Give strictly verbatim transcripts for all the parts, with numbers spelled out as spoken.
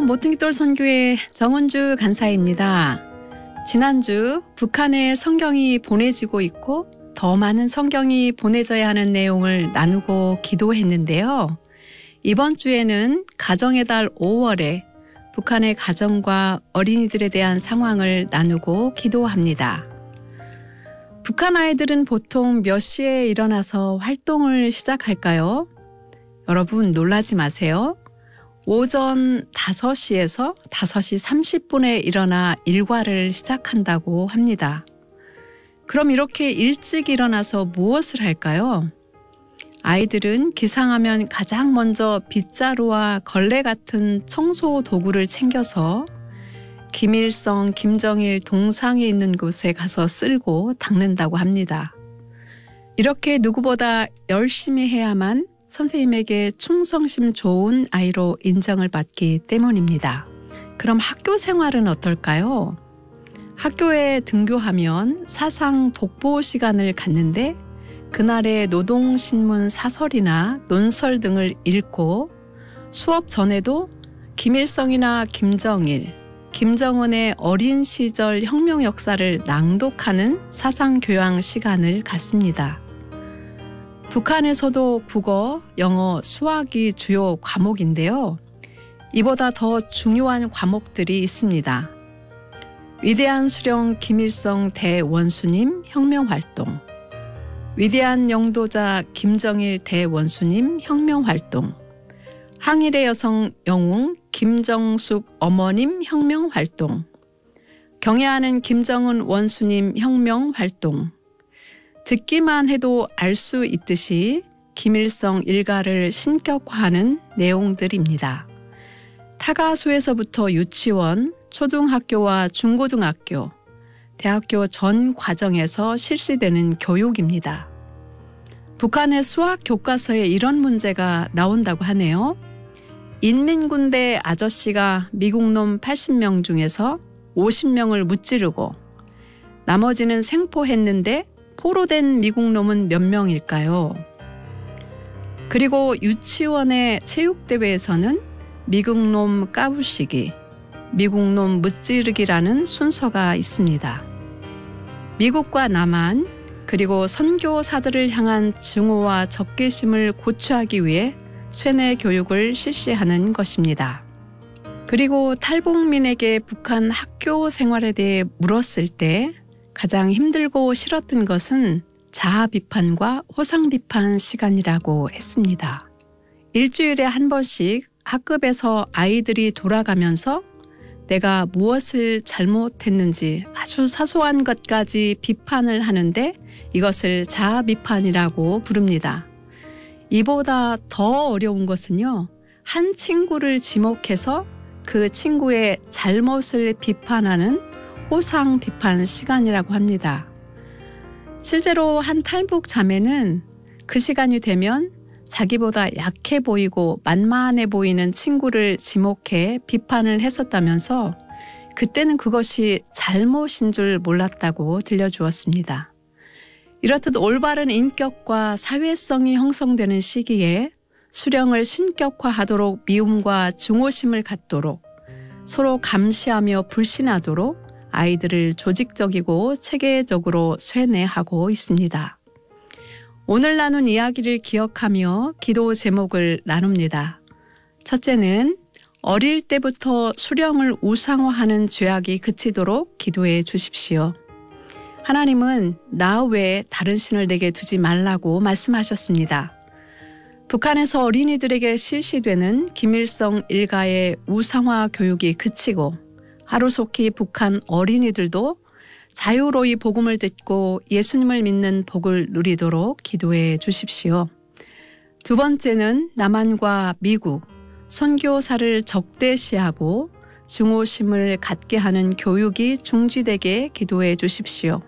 모퉁이돌 선교회 정은주 간사입니다. 지난주 북한에 성경이 보내지고 있고 더 많은 성경이 보내져야 하는 내용을 나누고 기도했는데요. 이번 주에는 가정의 달 오월에 북한의 가정과 어린이들에 대한 상황을 나누고 기도합니다. 북한 아이들은 보통 몇 시에 일어나서 활동을 시작할까요? 여러분 놀라지 마세요. 오전 다섯 시에서 다섯 시 삼십 분에 일어나 일과를 시작한다고 합니다. 그럼 이렇게 일찍 일어나서 무엇을 할까요? 아이들은 기상하면 가장 먼저 빗자루와 걸레 같은 청소 도구를 챙겨서 김일성, 김정일 동상이 있는 곳에 가서 쓸고 닦는다고 합니다. 이렇게 누구보다 열심히 해야만 선생님에게 충성심 좋은 아이로 인정을 받기 때문입니다. 그럼 학교 생활은 어떨까요? 학교에 등교하면 사상 독보 시간을 갖는데 그날의 노동신문 사설이나 논설 등을 읽고 수업 전에도 김일성이나 김정일, 김정은의 어린 시절 혁명 역사를 낭독하는 사상교양 시간을 갖습니다. 북한에서도 국어, 영어, 수학이 주요 과목인데요. 이보다 더 중요한 과목들이 있습니다. 위대한 수령 김일성 대원수님 혁명활동, 위대한 영도자 김정일 대원수님 혁명활동, 항일의 여성 영웅 김정숙 어머님 혁명활동, 경애하는 김정은 원수님 혁명활동, 듣기만 해도 알 수 있듯이 김일성 일가를 신격화하는 내용들입니다. 타가소에서부터 유치원, 초등학교와 중고등학교, 대학교 전 과정에서 실시되는 교육입니다. 북한의 수학 교과서에 이런 문제가 나온다고 하네요. 인민군대 아저씨가 미국놈 팔십 명 중에서 오십 명을 무찌르고 나머지는 생포했는데 포로된 미국놈은 몇 명일까요? 그리고 유치원의 체육대회에서는 미국놈 까부시기, 미국놈 무찌르기라는 순서가 있습니다. 미국과 남한 그리고 선교사들을 향한 증오와 적개심을 고취하기 위해 쇠뇌 교육을 실시하는 것입니다. 그리고 탈북민에게 북한 학교 생활에 대해 물었을 때 가장 힘들고 싫었던 것은 자아 비판과 호상 비판 시간이라고 했습니다. 일주일에 한 번씩 학급에서 아이들이 돌아가면서 내가 무엇을 잘못했는지 아주 사소한 것까지 비판을 하는데 이것을 자아 비판이라고 부릅니다. 이보다 더 어려운 것은요, 한 친구를 지목해서 그 친구의 잘못을 비판하는 호상 비판 시간이라고 합니다. 실제로 한 탈북 자매는 그 시간이 되면 자기보다 약해 보이고 만만해 보이는 친구를 지목해 비판을 했었다면서 그때는 그것이 잘못인 줄 몰랐다고 들려주었습니다. 이렇듯 올바른 인격과 사회성이 형성되는 시기에 수령을 신격화하도록 미움과 중오심을 갖도록 서로 감시하며 불신하도록 아이들을 조직적이고 체계적으로 쇠뇌하고 있습니다. 오늘 나눈 이야기를 기억하며 기도 제목을 나눕니다. 첫째는 어릴 때부터 수령을 우상화하는 죄악이 그치도록 기도해 주십시오. 하나님은 나 외에 다른 신을 내게 두지 말라고 말씀하셨습니다. 북한에서 어린이들에게 실시되는 김일성 일가의 우상화 교육이 그치고 하루속히 북한 어린이들도 자유로이 복음을 듣고 예수님을 믿는 복을 누리도록 기도해 주십시오. 두 번째는 남한과 미국, 선교사를 적대시하고 증오심을 갖게 하는 교육이 중지되게 기도해 주십시오.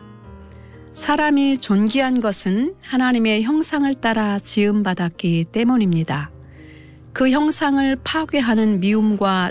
사람이 존귀한 것은 하나님의 형상을 따라 지음받았기 때문입니다. 그 형상을 파괴하는 미움과